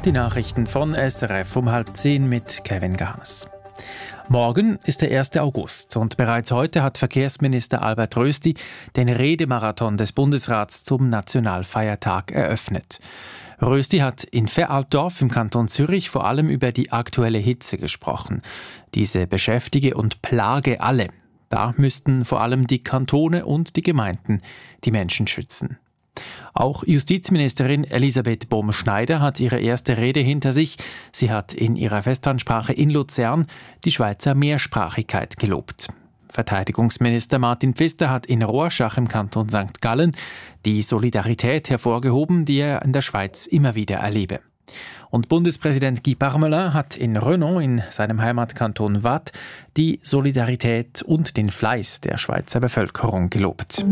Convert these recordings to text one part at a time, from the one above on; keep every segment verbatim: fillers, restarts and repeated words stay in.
Die Nachrichten von S R F um halb zehn mit Kevin Garnes. Morgen ist der erste August und bereits heute hat Verkehrsminister Albert Rösti den Redemarathon des Bundesrats zum Nationalfeiertag eröffnet. Rösti hat in Veraltdorf im Kanton Zürich vor allem über die aktuelle Hitze gesprochen. Diese beschäftige und plage alle. Da müssten vor allem die Kantone und die Gemeinden die Menschen schützen. Auch Justizministerin Elisabeth Bohm-Schneider hat ihre erste Rede hinter sich. Sie hat in ihrer Festansprache in Luzern die Schweizer Mehrsprachigkeit gelobt. Verteidigungsminister Martin Pfister hat in Rorschach im Kanton Sankt Gallen die Solidarität hervorgehoben, die er in der Schweiz immer wieder erlebe. Und Bundespräsident Guy Parmelin hat in Renon, in seinem Heimatkanton Waadt, die Solidarität und den Fleiß der Schweizer Bevölkerung gelobt.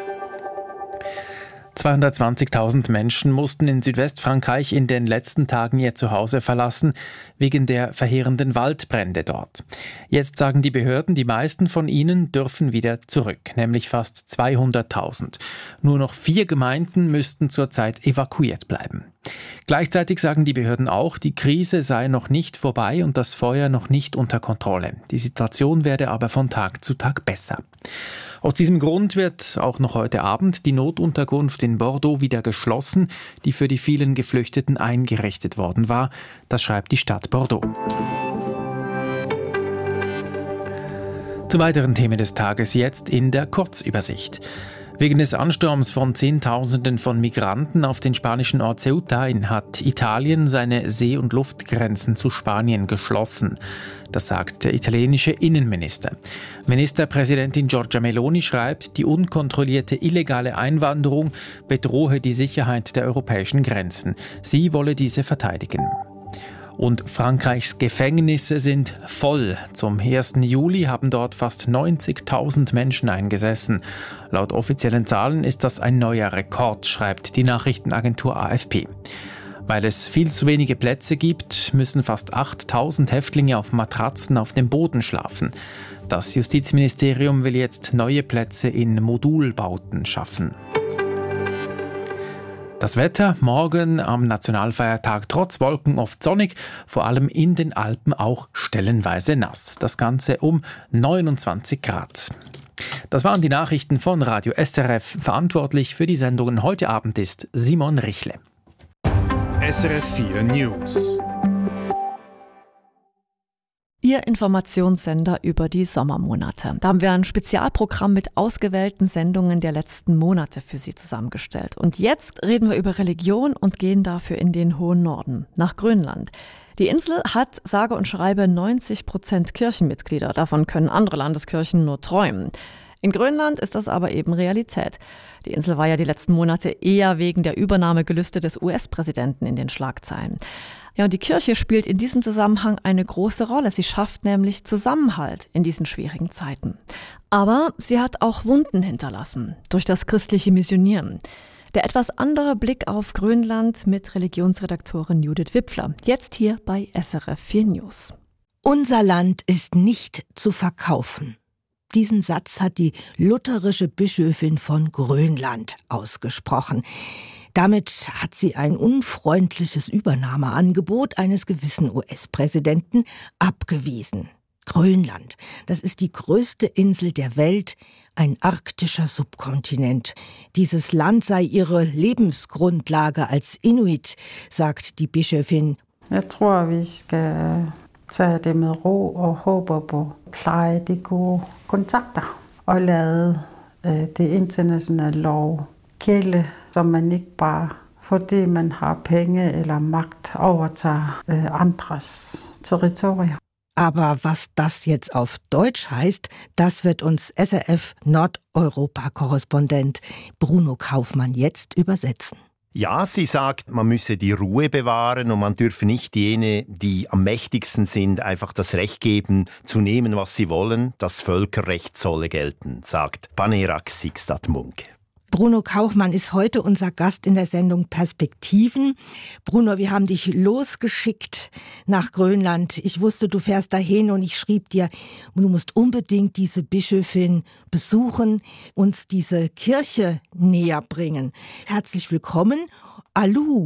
zweihundertzwanzigtausend Menschen mussten in Südwestfrankreich in den letzten Tagen ihr Zuhause verlassen, wegen der verheerenden Waldbrände dort. Jetzt sagen die Behörden, die meisten von ihnen dürfen wieder zurück, nämlich fast zweihunderttausend. Nur noch vier Gemeinden müssten zurzeit evakuiert bleiben. Gleichzeitig sagen die Behörden auch, die Krise sei noch nicht vorbei und das Feuer noch nicht unter Kontrolle. Die Situation werde aber von Tag zu Tag besser. Aus diesem Grund wird auch noch heute Abend die Notunterkunft in Bordeaux wieder geschlossen, die für die vielen Geflüchteten eingerichtet worden war. Das schreibt die Stadt Bordeaux. Zu weiteren Themen des Tages jetzt in der Kurzübersicht. Wegen des Ansturms von Zehntausenden von Migranten auf den spanischen Ort Ceuta hat Italien seine See- und Luftgrenzen zu Spanien geschlossen. Das sagt der italienische Innenminister. Ministerpräsidentin Giorgia Meloni schreibt, die unkontrollierte illegale Einwanderung bedrohe die Sicherheit der europäischen Grenzen. Sie wolle diese verteidigen. Und Frankreichs Gefängnisse sind voll. Zum ersten Juli haben dort fast neunzigtausend Menschen eingesessen. Laut offiziellen Zahlen ist das ein neuer Rekord, schreibt die Nachrichtenagentur A F P. Weil es viel zu wenige Plätze gibt, müssen fast achttausend Häftlinge auf Matratzen auf dem Boden schlafen. Das Justizministerium will jetzt neue Plätze in Modulbauten schaffen. Das Wetter morgen am Nationalfeiertag trotz Wolken oft sonnig, vor allem in den Alpen auch stellenweise nass. Das Ganze um neunundzwanzig Grad. Das waren die Nachrichten von Radio S R F. Verantwortlich für die Sendungen heute Abend ist Simon Richle. S R F vier News. Ihr Informationssender über die Sommermonate. Da haben wir ein Spezialprogramm mit ausgewählten Sendungen der letzten Monate für Sie zusammengestellt. Und jetzt reden wir über Religion und gehen dafür in den hohen Norden, nach Grönland. Die Insel hat sage und schreibe neunzig Prozent Kirchenmitglieder. Davon können andere Landeskirchen nur träumen. In Grönland ist das aber eben Realität. Die Insel war ja die letzten Monate eher wegen der Übernahmegelüste des U S-Präsidenten in den Schlagzeilen. Ja, und die Kirche spielt in diesem Zusammenhang eine große Rolle. Sie schafft nämlich Zusammenhalt in diesen schwierigen Zeiten. Aber sie hat auch Wunden hinterlassen durch das christliche Missionieren. Der etwas andere Blick auf Grönland mit Religionsredaktorin Judith Wipfler. Jetzt hier bei S R F vier News. Unser Land ist nicht zu verkaufen. Diesen Satz hat die lutherische Bischöfin von Grönland ausgesprochen. Damit hat sie ein unfreundliches Übernahmeangebot eines gewissen U S-Präsidenten abgewiesen. Grönland, das ist die größte Insel der Welt, ein arktischer Subkontinent. Dieses Land sei ihre Lebensgrundlage als Inuit, sagt die Bischöfin. Jeg tror, vi skal tage det med ro og håber på pleje de gode kontakter og lade øh, det internationale lov gælde, så man ikke bare fordi man har penge eller magt overtager øh, andres territorier. Aber was das jetzt auf Deutsch heißt, das wird uns S R F Nordeuropa-Korrespondent Bruno Kaufmann jetzt übersetzen. Ja, sie sagt, man müsse die Ruhe bewahren und man dürfe nicht jene, die am mächtigsten sind, einfach das Recht geben, zu nehmen, was sie wollen. Das Völkerrecht solle gelten, sagt Panerak Sixtat Munk. Bruno Kaufmann ist heute unser Gast in der Sendung Perspektiven. Bruno, wir haben dich losgeschickt nach Grönland. Ich wusste, du fährst dahin und ich schrieb dir, du musst unbedingt diese Bischöfin besuchen, uns diese Kirche näher bringen. Herzlich willkommen. Alu,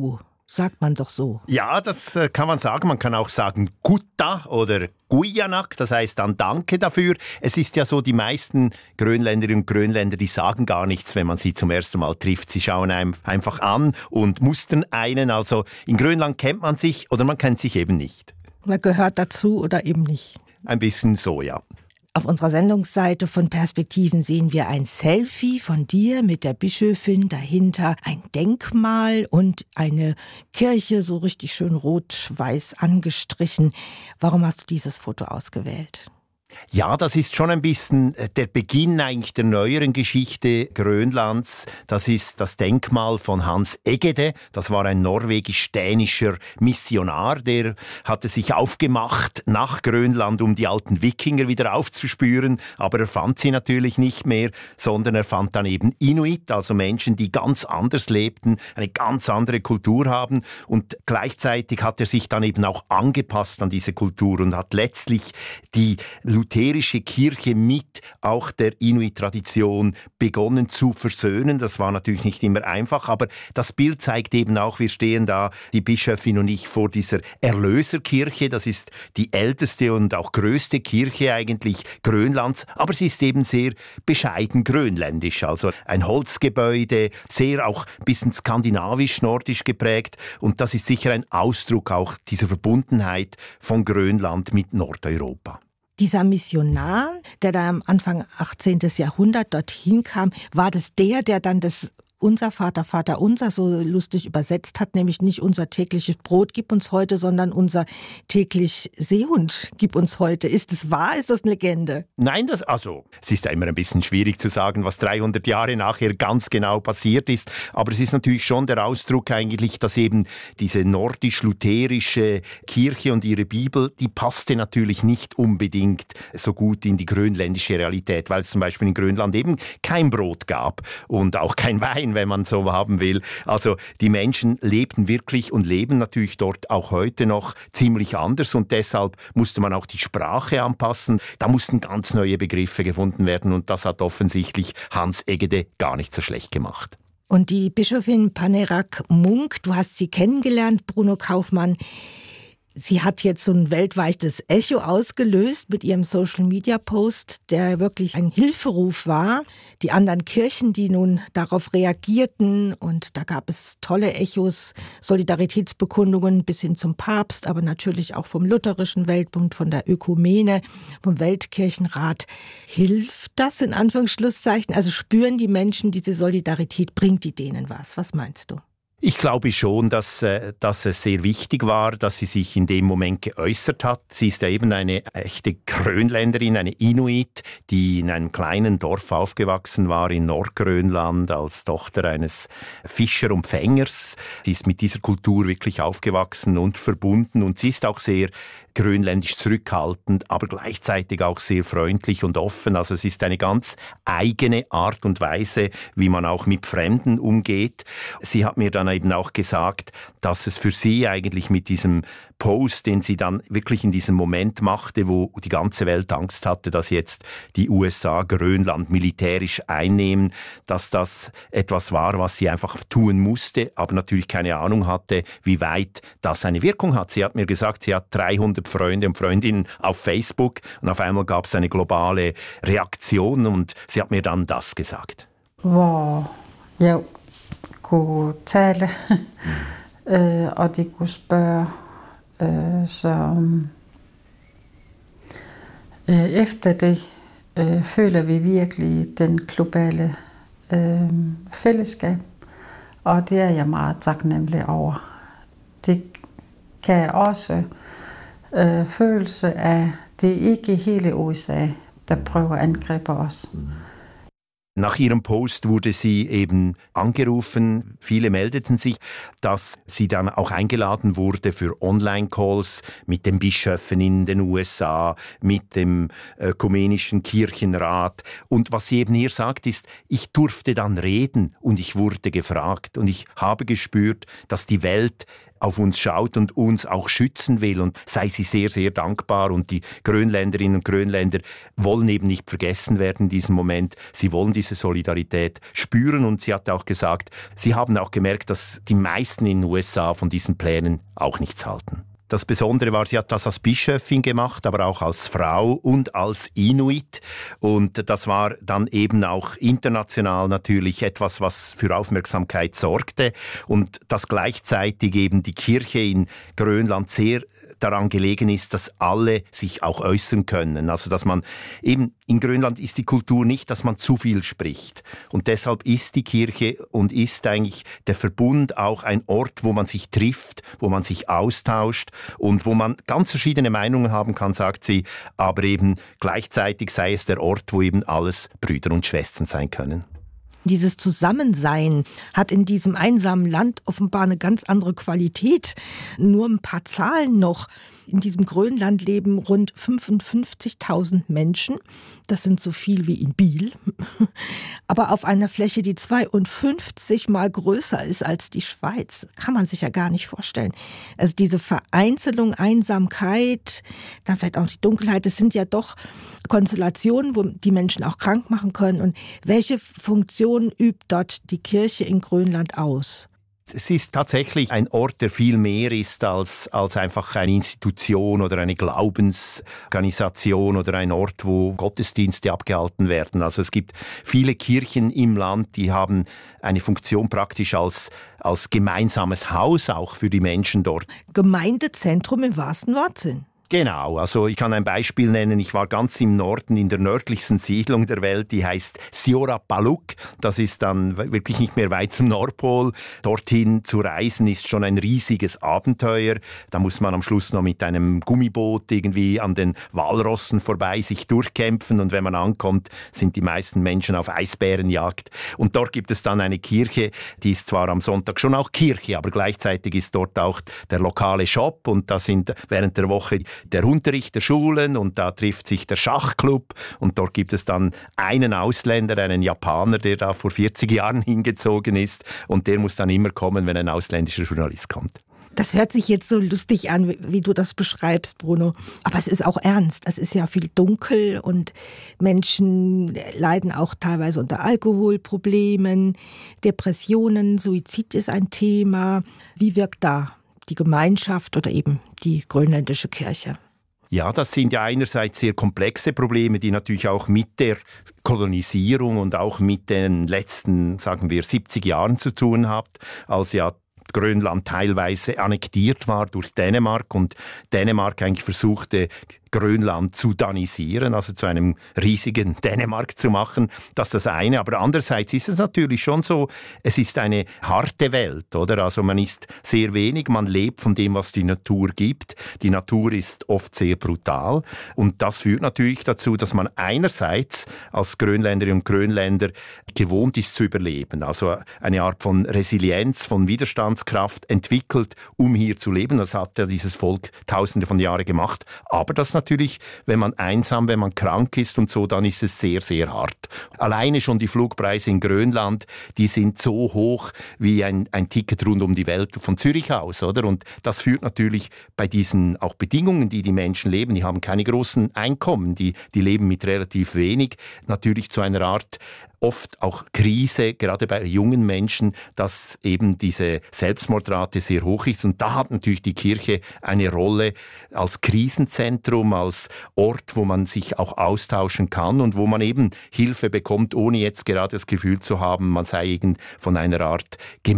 sagt man doch so. Ja, das äh, kann man sagen. Man kann auch sagen Gutta oder Guyanak, das heißt dann Danke dafür. Es ist ja so, die meisten Grönländerinnen und Grönländer, die sagen gar nichts, wenn man sie zum ersten Mal trifft. Sie schauen einem einfach an und mustern einen. Also in Grönland kennt man sich oder man kennt sich eben nicht. Man gehört dazu oder eben nicht. Ein bisschen so, ja. Auf unserer Sendungsseite von Perspektiven sehen wir ein Selfie von dir mit der Bischöfin, dahinter ein Denkmal und eine Kirche, so richtig schön rot-weiß angestrichen. Warum hast du dieses Foto ausgewählt? Ja, das ist schon ein bisschen der Beginn eigentlich der neueren Geschichte Grönlands. Das ist das Denkmal von Hans Egede. Das war ein norwegisch-dänischer Missionar, der hatte sich aufgemacht nach Grönland, um die alten Wikinger wieder aufzuspüren. Aber er fand sie natürlich nicht mehr, sondern er fand dann eben Inuit, also Menschen, die ganz anders lebten, eine ganz andere Kultur haben. Und gleichzeitig hat er sich dann eben auch angepasst an diese Kultur und hat letztlich die lutherische Kirche mit auch der Inuit-Tradition begonnen zu versöhnen. Das war natürlich nicht immer einfach, aber das Bild zeigt eben auch, wir stehen da, die Bischöfin und ich, vor dieser Erlöserkirche. Das ist die älteste und auch größte Kirche eigentlich Grönlands, aber sie ist eben sehr bescheiden grönländisch, also ein Holzgebäude, sehr auch ein bisschen skandinavisch-nordisch geprägt, und das ist sicher ein Ausdruck auch dieser Verbundenheit von Grönland mit Nordeuropa. Dieser Missionar, der da am Anfang achtzehnten. Jahrhundert dorthin kam, war das der, der dann das Unser Vater, Vater unser so lustig übersetzt hat, nämlich nicht unser tägliches Brot gib uns heute, sondern unser täglich Seehund gib uns heute. Ist es wahr? Ist das eine Legende? Nein, das, also, es ist ja immer ein bisschen schwierig zu sagen, was dreihundert Jahre nachher ganz genau passiert ist. Aber es ist natürlich schon der Ausdruck eigentlich, dass eben diese nordisch-lutherische Kirche und ihre Bibel, die passte natürlich nicht unbedingt so gut in die grönländische Realität, weil es zum Beispiel in Grönland eben kein Brot gab und auch kein Wein, wenn man so haben will. Also die Menschen lebten wirklich und leben natürlich dort auch heute noch ziemlich anders, und deshalb musste man auch die Sprache anpassen. Da mussten ganz neue Begriffe gefunden werden, und das hat offensichtlich Hans Egede gar nicht so schlecht gemacht. Und die Bischöfin Panerak Munk, du hast sie kennengelernt, Bruno Kaufmann. Sie hat jetzt so ein weltweites Echo ausgelöst mit ihrem Social-Media-Post, der wirklich ein Hilferuf war. Die anderen Kirchen, die nun darauf reagierten, und da gab es tolle Echos, Solidaritätsbekundungen bis hin zum Papst, aber natürlich auch vom Lutherischen Weltbund, von der Ökumene, vom Weltkirchenrat. Hilft das in Anführungsschlusszeichen? Also spüren die Menschen diese Solidarität? Bringt die denen was? Was meinst du? Ich glaube schon, dass, äh, dass es sehr wichtig war, dass sie sich in dem Moment geäußert hat. Sie ist ja eben eine echte Grönländerin, eine Inuit, die in einem kleinen Dorf aufgewachsen war in Nordgrönland als Tochter eines Fischer und Fängers. Sie ist mit dieser Kultur wirklich aufgewachsen und verbunden, und sie ist auch sehr grönländisch zurückhaltend, aber gleichzeitig auch sehr freundlich und offen. Also es ist eine ganz eigene Art und Weise, wie man auch mit Fremden umgeht. Sie hat mir dann eben auch gesagt, dass es für sie eigentlich mit diesem Post, den sie dann wirklich in diesem Moment machte, wo die ganze Welt Angst hatte, dass jetzt die U S A Grönland militärisch einnehmen, dass das etwas war, was sie einfach tun musste, aber natürlich keine Ahnung hatte, wie weit das eine Wirkung hat. Sie hat mir gesagt, sie hat dreihundert Freunde und Freundinnen auf Facebook, und auf einmal gab es eine globale Reaktion, und sie hat mir dann das gesagt. Hvor jeg kunne tale, øh, og de kunne spørge, øh, så øh, efter det øh, føler vi virkelig den globale øh, fællesskab, og det er jeg meget taknemmelig over. Det kan også øh, følelse af, det er ikke hele U S A, der prøver at angribe os. Nach ihrem Post wurde sie eben angerufen, viele meldeten sich, dass sie dann auch eingeladen wurde für Online-Calls mit den Bischöfen in den U S A, mit dem Ökumenischen Kirchenrat. Und was sie eben hier sagt, ist, ich durfte dann reden und ich wurde gefragt, und ich habe gespürt, dass die Welt auf uns schaut und uns auch schützen will, und sei sie sehr, sehr dankbar. Und die Grönländerinnen und Grönländer wollen eben nicht vergessen werden in diesem Moment. Sie wollen diese Solidarität spüren, und sie hat auch gesagt, sie haben auch gemerkt, dass die meisten in den U S A von diesen Plänen auch nichts halten. Das Besondere war, sie hat das als Bischöfin gemacht, aber auch als Frau und als Inuit. Und das war dann eben auch international natürlich etwas, was für Aufmerksamkeit sorgte. Und dass gleichzeitig eben die Kirche in Grönland sehr daran gelegen ist, dass alle sich auch äußern können. Also dass man eben, in Grönland ist die Kultur nicht, dass man zu viel spricht. Und deshalb ist die Kirche und ist eigentlich der Verbund auch ein Ort, wo man sich trifft, wo man sich austauscht und wo man ganz verschiedene Meinungen haben kann, sagt sie, aber eben gleichzeitig sei es der Ort, wo eben alles Brüder und Schwestern sein können. Dieses Zusammensein hat in diesem einsamen Land offenbar eine ganz andere Qualität. Nur ein paar Zahlen noch. In diesem Grönland leben rund fünfundfünfzigtausend Menschen. Das sind so viel wie in Biel. Aber auf einer Fläche, die zweiundfünfzig Mal größer ist als die Schweiz. Kann man sich ja gar nicht vorstellen. Also diese Vereinzelung, Einsamkeit, dann vielleicht auch die Dunkelheit, das sind ja doch Konstellationen, wo die Menschen auch krank machen können. Und welche Funktion übt dort die Kirche in Grönland aus? Es ist tatsächlich ein Ort, der viel mehr ist als, als einfach eine Institution oder eine Glaubensorganisation oder ein Ort, wo Gottesdienste abgehalten werden. Also es gibt viele Kirchen im Land, die haben eine Funktion praktisch als, als gemeinsames Haus auch für die Menschen dort. Gemeindezentrum im wahrsten Wortsinn. Genau, also ich kann ein Beispiel nennen. Ich war ganz im Norden in der nördlichsten Siedlung der Welt, die heißt Siorapaluk. Das ist dann wirklich nicht mehr weit zum Nordpol. Dorthin zu reisen ist schon ein riesiges Abenteuer. Da muss man am Schluss noch mit einem Gummiboot irgendwie an den Walrossen vorbei sich durchkämpfen, und wenn man ankommt, sind die meisten Menschen auf Eisbärenjagd. Und dort gibt es dann eine Kirche, die ist zwar am Sonntag schon auch Kirche, aber gleichzeitig ist dort auch der lokale Shop, und da sind während der Woche der Unterricht der Schulen, und da trifft sich der Schachclub, und dort gibt es dann einen Ausländer, einen Japaner, der da vor vierzig Jahren hingezogen ist, und der muss dann immer kommen, wenn ein ausländischer Journalist kommt. Das hört sich jetzt so lustig an, wie du das beschreibst, Bruno. Aber es ist auch ernst. Es ist ja viel dunkel, und Menschen leiden auch teilweise unter Alkoholproblemen, Depressionen, Suizid ist ein Thema. Wie wirkt da die Gemeinschaft oder eben die grönländische Kirche? Ja, das sind ja einerseits sehr komplexe Probleme, die natürlich auch mit der Kolonisierung und auch mit den letzten, sagen wir, siebzig Jahren zu tun haben, als ja Grönland teilweise annektiert war durch Dänemark und Dänemark eigentlich versuchte, Grönland zu danisieren, also zu einem riesigen Dänemark zu machen. Das ist das eine. Aber andererseits ist es natürlich schon so, es ist eine harte Welt, oder? Also man isst sehr wenig, man lebt von dem, was die Natur gibt. Die Natur ist oft sehr brutal. Und das führt natürlich dazu, dass man einerseits als Grönländerin und Grönländer gewohnt ist zu überleben. Also eine Art von Resilienz, von Widerstandskraft entwickelt, um hier zu leben. Das hat ja dieses Volk tausende von Jahren gemacht. Aber das natürlich, wenn man einsam, wenn man krank ist und so, dann ist es sehr, sehr hart. Alleine schon die Flugpreise in Grönland, die sind so hoch wie ein, ein Ticket rund um die Welt von Zürich aus, oder? Und das führt natürlich bei diesen auch Bedingungen, die die Menschen leben, die haben keine großen Einkommen, die, die leben mit relativ wenig, natürlich zu einer Art oft auch Krise, gerade bei jungen Menschen, dass eben diese Selbstmordrate sehr hoch ist. Und da hat natürlich die Kirche eine Rolle als Krisenzentrum, als Ort, wo man sich auch austauschen kann und wo man eben Hilfe bekommt, ohne jetzt gerade das Gefühl zu haben, man sei eben von einer Art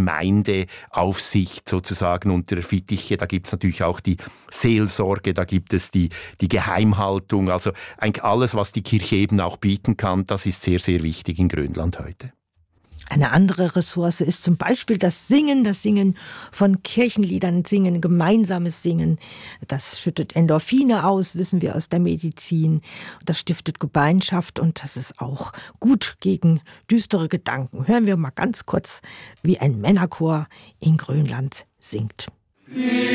Gemeindeaufsicht sozusagen unter der Fittiche. Da gibt es natürlich auch die Seelsorge, da gibt es die, die Geheimhaltung. Also eigentlich alles, was die Kirche eben auch bieten kann, das ist sehr, sehr wichtig in Grönland heute. Eine andere Ressource ist zum Beispiel das Singen, das Singen von Kirchenliedern, Singen, gemeinsames Singen. Das schüttet Endorphine aus, wissen wir aus der Medizin. Das stiftet Gemeinschaft, und das ist auch gut gegen düstere Gedanken. Hören wir mal ganz kurz, wie ein Männerchor in Grönland singt.